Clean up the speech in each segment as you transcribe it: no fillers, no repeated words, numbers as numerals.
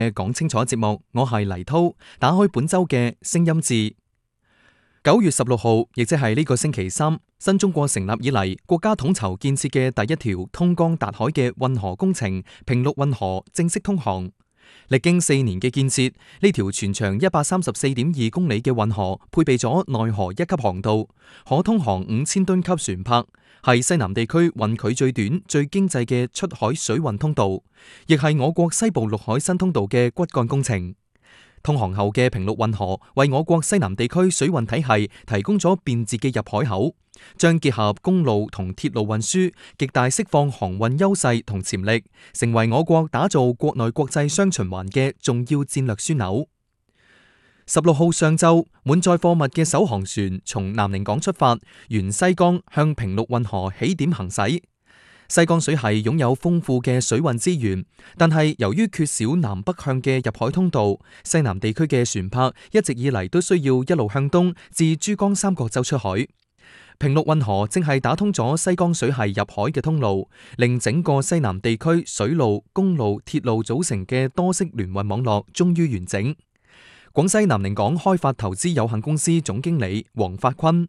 講清楚節目，我係黎濤，打開本周嘅聲音字。9月16號，亦即係呢個星期三，新中國成立以嚟，國家統籌建設嘅第一條通江達海嘅運河工程平陸運河正式通航。歷經4年嘅建設，呢條全長134.2公里嘅運河配備咗內河1級航道，可通航5000噸級船舶，係西南地區運距最短、最經濟嘅出海水運通道，亦係我國西部陸海新通道嘅骨幹工程。通航後嘅平陸運河為我國西南地區水運體系提供咗便捷嘅入海口，將結合公路同鐵路運輸，極大釋放航運優勢同潛力，成為我國打造國內國際雙循環嘅重要戰略樞紐。16號上晝，滿載貨物嘅首航船從南寧港出發，沿西江向平陸運河起點行駛。西江水系擁有豐富嘅水運資源，但係由於缺少南北向嘅入海通道，西南地區嘅船舶一直以嚟都需要一路向東至珠江三角洲出海。平陸運河正係打通咗西江水系入海嘅通路，令整個西南地區水路、公路、鐵路組成嘅多式聯運網絡終於完整。廣西南寧港開發投資有限公司總經理黃發坤。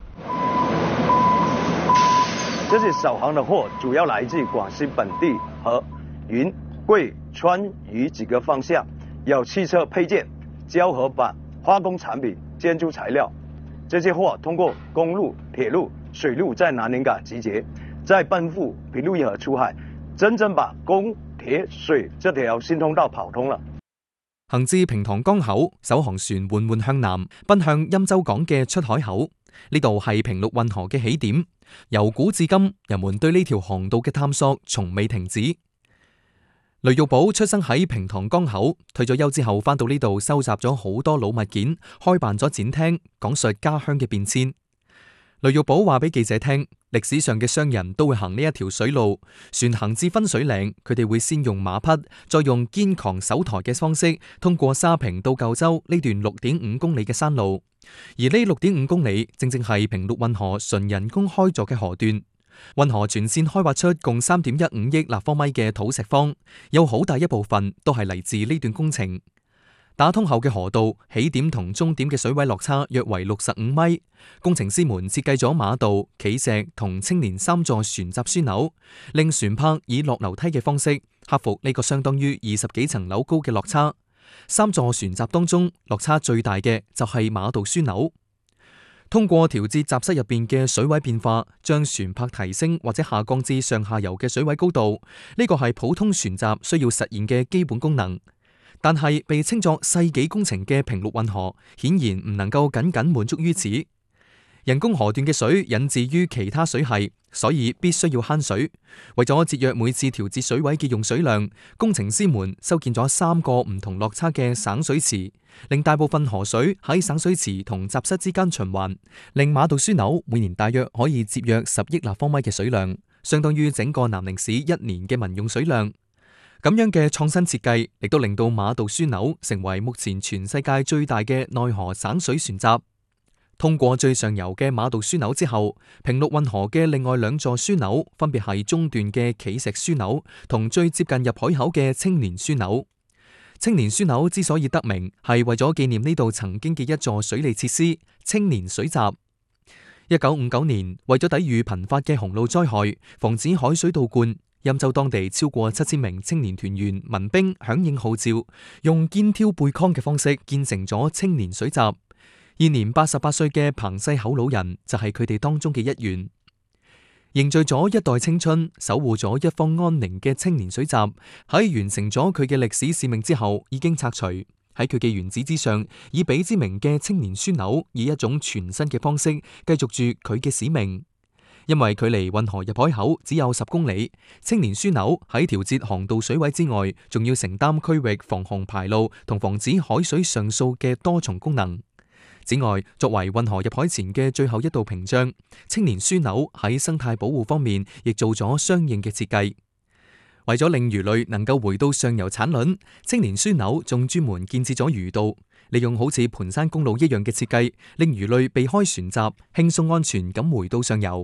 這些首航的貨主要來自廣西本地和雲貴川渝幾個方向，有汽車配件、膠合板、化工產品、建築材料。這些貨通過公路、鐵路、水路在南寧港集結，再奔赴平陸運河出海，真正把公鐵水這條新通道跑通了。 行至平塘江口，首航船緩緩向南，奔向欽州港嘅出海口。呢度係平陸運河嘅起點，由古至今，人們對呢條航道嘅探索從未停止。雷玉寶出生喺平塘江口，退咗休之後翻到呢度收集咗好多老物件，開辦咗展廳，講述家鄉嘅變遷。雷玉寶話俾記者聽，歷史上嘅商人都會行呢一條水路，船行至分水嶺，佢哋會先用馬匹，再用肩扛手抬嘅方式，通過沙坪到舊州呢段6.5公里嘅山路。而呢6.5公里正正係平陸運河純人工開鑿嘅河段。運河全線開挖出共3.15億立方米嘅土石方，有好大一部分都係嚟自呢段工程。打通後嘅河道起點同終點嘅水位落差約為65米，工程師們設計咗馬道、企石同青年3座船閘樞紐，令船舶以落樓梯嘅方式克服呢個相當於20幾層樓高嘅落差。3座船閘當中，落差最大嘅就係馬道樞紐。通過調節閘室入邊嘅水位變化，將船舶提升或者下降至上下游嘅水位高度，呢個係普通船閘需要實現嘅基本功能。但係被稱作世紀工程嘅平陸運河，顯然唔能夠僅僅滿足於此。人工河段嘅水引自於其他水系，所以必須要慳水。為咗節約每次調節水位嘅用水量，工程師們修建咗3個唔同落差嘅省水池，令大部分河水喺省水池同閘室之間循環，令馬道樞紐每年大約可以節約10億立方米嘅水量，相當於整個南寧市1年嘅民用水量。咁樣嘅創新設計，亦都令到馬道樞紐成為目前全世界最大嘅內河省水船閘。通過最上游嘅馬道樞紐之後，平陸運河嘅另外2座樞紐，分別係中段嘅企石樞紐同最接近入海口嘅青年樞紐。青年樞紐之所以得名，係為咗紀念呢度曾經嘅一座水利設施——青年水閘。1959年，為咗抵禦頻發嘅洪澇災害，防止海水倒灌，欽州當地超過7000名青年團員民兵響應號召，用肩挑背扛嘅方式建成咗青年水閘。現年88歲嘅彭世厚老人就係佢哋當中嘅一員。凝聚咗一代青春，守護咗一方安寧嘅青年水閘，喺完成咗佢嘅歷史使命之後，已經拆除。喺佢嘅原址之上，以彼之名嘅青年樞紐，以一種全新嘅方式繼續住佢嘅使命。因為距離運河入海口只有10公里，青年樞紐喺調節航道水位之外，仲要承擔區域防洪排澇同防止海水上掃嘅多重功能。此外，作為運河入海前嘅最後一道屏障，青年樞紐喺生態保護方面亦做咗相應嘅設計。為咗令魚類能夠回到上游產卵，青年樞紐仲專門建設咗魚道，利用好似盤山公路一樣嘅設計，令魚類避開船閘，輕鬆安全咁回到上游。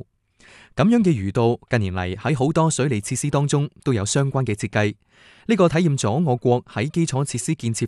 咁樣嘅魚道近年嚟喺好多水利設施當中都有相關嘅設計，呢個體驗咗我國喺基礎設施建設